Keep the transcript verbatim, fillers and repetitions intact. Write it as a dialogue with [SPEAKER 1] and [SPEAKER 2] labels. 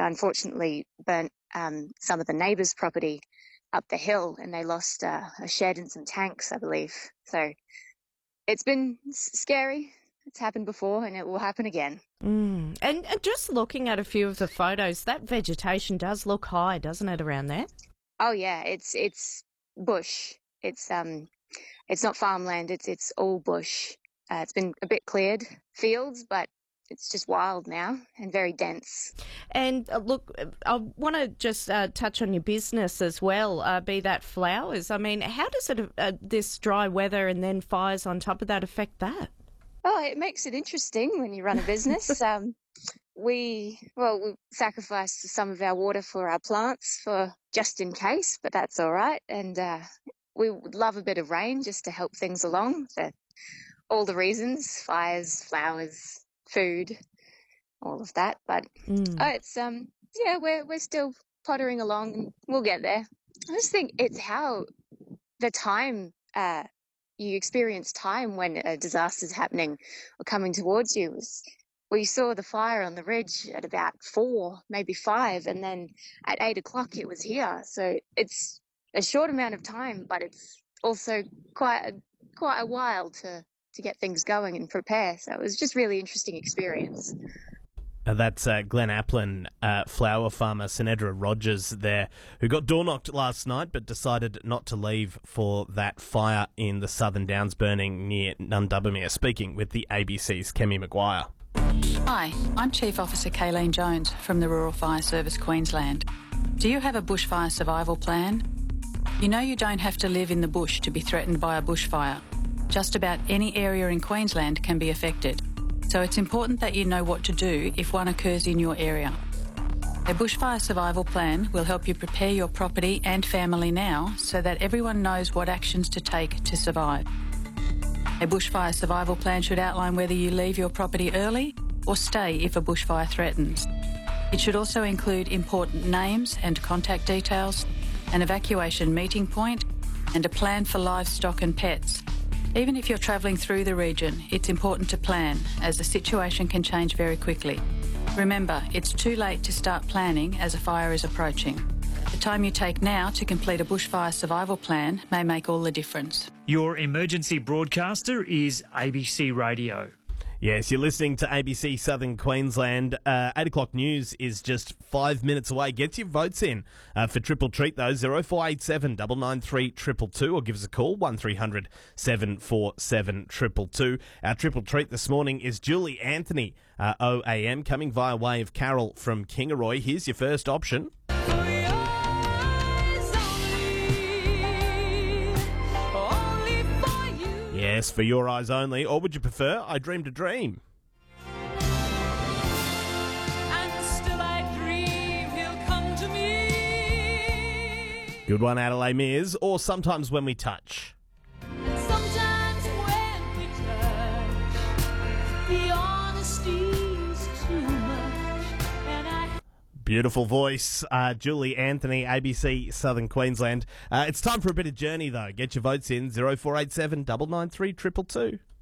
[SPEAKER 1] unfortunately burnt um, some of the neighbours' property up the hill, and they lost uh, a shed and some tanks, I believe. So it's been s- scary. It's happened before, and it will happen again.
[SPEAKER 2] Mm. And, and just looking at a few of the photos, that vegetation does look high, doesn't it, around there?
[SPEAKER 1] Oh yeah, it's it's bush. It's um, it's not farmland. It's it's all bush. Uh, it's been a bit cleared fields, but it's just wild now and very dense.
[SPEAKER 2] And uh, look, I want to just uh, touch on your business as well, uh, be that flowers. I mean, how does it, uh, this dry weather and then fires on top of that affect that?
[SPEAKER 1] Oh, it makes it interesting when you run a business. um, we, well, we sacrifice some of our water for our plants for just in case, but that's all right. And uh, we would love a bit of rain just to help things along for all the reasons, fires, flowers, food, all of that. But
[SPEAKER 2] Mm.
[SPEAKER 1] oh, it's um yeah, we're we're still pottering along, and we'll get there. I just think it's how the time uh you experience time when a disaster's happening or coming towards you. Is, we saw the fire on the ridge at about four, maybe five, and then at eight o'clock it was here. So it's a short amount of time, but it's also quite a, quite a while to to get things going and prepare. So it was just really interesting experience.
[SPEAKER 3] Uh, that's uh, Glen Applin, uh, flower farmer Sinedra Rogers there, who got door knocked last night but decided not to leave for that fire in the Southern Downs burning near Nundubbermere, speaking with the A B C's Kemi Maguire.
[SPEAKER 4] Hi, I'm Chief Officer Kayleen Jones from the Rural Fire Service Queensland. Do you have a bushfire survival plan? You know you don't have to live in the bush to be threatened by a bushfire. Just about any area in Queensland can be affected. So it's important that you know what to do if one occurs in your area. A bushfire survival plan will help you prepare your property and family now so that everyone knows what actions to take to survive. A bushfire survival plan should outline whether you leave your property early or stay if a bushfire threatens. It should also include important names and contact details, an evacuation meeting point, and a plan for livestock and pets. Even if you're travelling through the region, it's important to plan, as the situation can change very quickly. Remember, it's too late to start planning as a fire is approaching. The time you take now to complete a bushfire survival plan may make all the difference.
[SPEAKER 5] Your emergency broadcaster is A B C Radio.
[SPEAKER 3] Yes, you're listening to A B C Southern Queensland. Uh, eight o'clock news is just five minutes away. Get your votes in uh, for Triple Treat, though. zero four eight seven nine nine three two two two, or give us a call, one three hundred seven four seven two two two. Our Triple Treat this morning is Julie Anthony, uh, O A M, coming via way of Carol from Kingaroy. Here's your first option. Yes, for your eyes only. Or would you prefer I Dreamed a Dream?
[SPEAKER 6] And still I dream he'll come to me.
[SPEAKER 3] Good one, Adelaide Mears. Or Sometimes When We Touch.
[SPEAKER 6] Sometimes when we touch, the honesty's too much. And I
[SPEAKER 3] Beautiful voice, uh, Julie Anthony, A B C Southern Queensland. Uh, it's time for a bit of journey, though. Get your votes in, zero four eight seven nine nine three two two two.